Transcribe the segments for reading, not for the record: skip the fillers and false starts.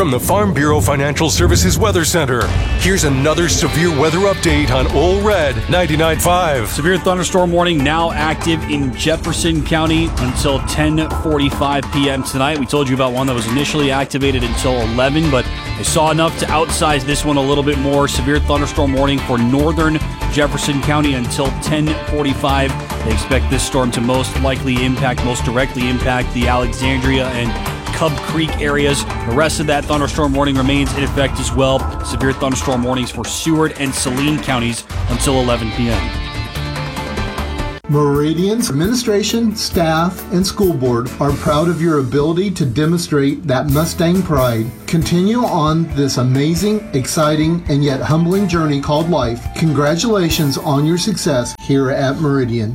From the Farm Bureau Financial Services Weather Center, here's another severe weather update on Ole Red 99.5. Severe thunderstorm warning now active in Jefferson County until 10:45 p.m. tonight. We told you about one that was initially activated until 11, but they saw enough to outsize this one a little bit more. Severe thunderstorm warning for northern Jefferson County until 10:45. They expect this storm to most directly impact the Alexandria and Cub Creek areas. The rest of that thunderstorm warning remains in effect as well. Severe thunderstorm warnings for Seward and Saline counties until 11 p.m. Meridian's administration, staff, and school board are proud of your ability to demonstrate that Mustang pride. Continue on this amazing, exciting, and yet humbling journey called life. Congratulations on your success here at Meridian.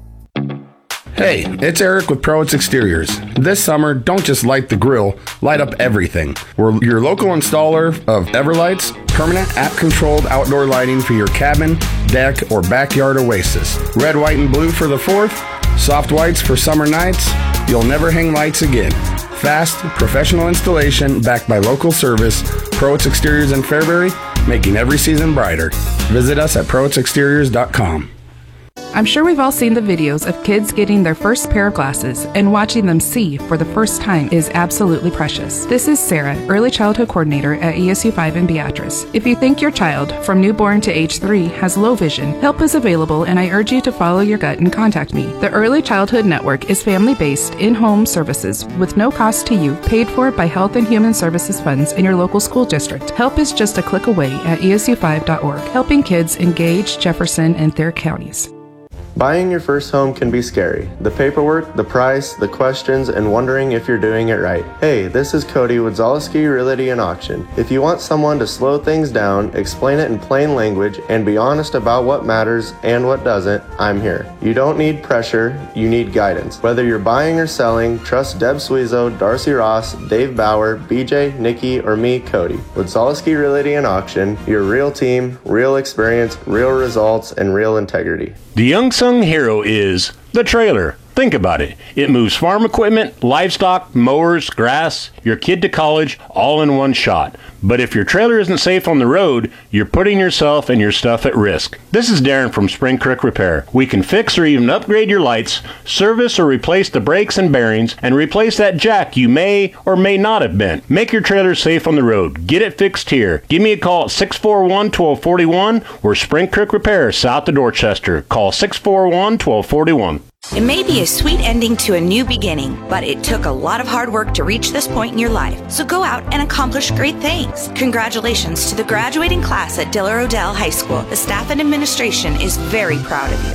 Hey, it's Eric with Prowitz Exteriors. This summer, don't just light the grill, light up everything. We're your local installer of Everlights, permanent app-controlled outdoor lighting for your cabin, deck, or backyard oasis. Red, white, and blue for the 4th, soft whites for summer nights. You'll never hang lights again. Fast, professional installation backed by local service. Prowitz Exteriors in Fairbury, making every season brighter. Visit us at prowitzexteriors.com. I'm sure we've all seen the videos of kids getting their first pair of glasses, and watching them see for the first time is absolutely precious. This is Sarah, Early Childhood Coordinator at ESU 5 in Beatrice. If you think your child, from newborn to age 3, has low vision, help is available, and I urge you to follow your gut and contact me. The Early Childhood Network is family-based, in-home services with no cost to you, paid for by Health and Human Services funds in your local school district. Help is just a click away at esu5.org, helping kids in Gage, Jefferson, and Thayer counties. Buying your first home can be scary. The paperwork, the price, the questions, and wondering if you're doing it right. Hey, this is Cody with Zaleski Realty and Auction. If you want someone to slow things down, explain it in plain language, and be honest about what matters and what doesn't, I'm here. You don't need pressure, you need guidance. Whether you're buying or selling, trust Deb Suizo, Darcy Ross, Dave Bauer, BJ, Nikki, or me, Cody. With Zaleski Realty and Auction, your real team, real experience, real results, and real integrity. The unsung hero is the trailer. Think about it. It moves farm equipment, livestock, mowers, grass, your kid to college, all in one shot. But if your trailer isn't safe on the road, you're putting yourself and your stuff at risk. This is Darren from Spring Creek Repair. We can fix or even upgrade your lights, service or replace the brakes and bearings, and replace that jack you may or may not have bent. Make your trailer safe on the road. Get it fixed here. Give me a call at 641-1241 or Spring Creek Repair, south of Dorchester. Call 641-1241. It may be a sweet ending to a new beginning, but it took a lot of hard work to reach this point in your life. So go out and accomplish great things. Congratulations to the graduating class at Diller Odell High School. The staff and administration is very proud of you.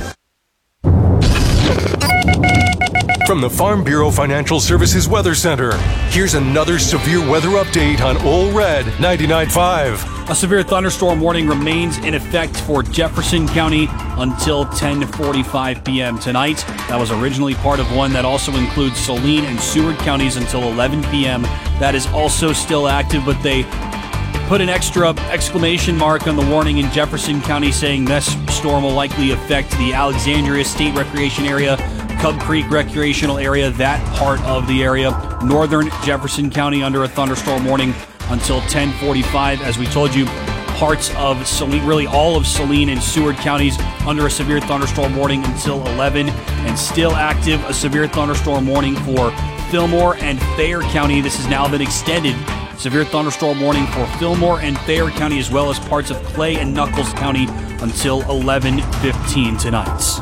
From the Farm Bureau Financial Services Weather Center, here's another severe weather update on Ole Red 99.5. A severe thunderstorm warning remains in effect for Jefferson County until 10:45 p.m. tonight. That was originally part of one that also includes Saline and Seward counties until 11 p.m. That is also still active, but they put an extra exclamation mark on the warning in Jefferson County, saying this storm will likely affect the Alexandria State Recreation Area, Cub Creek Recreational Area, that part of the area. Northern Jefferson County under a thunderstorm warning until 10:45. As we told you, parts of Saline, really all of Saline and Seward counties under a severe thunderstorm warning until 11, and still active a severe thunderstorm warning for Fillmore and Thayer County. This has now been extended. Severe thunderstorm warning for Fillmore and Thayer County, as well as parts of Clay and Nuckolls County until 11:15 tonight.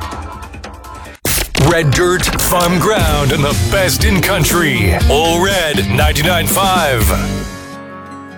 Red dirt, farm ground, and the best in country. Ole Red 99.5.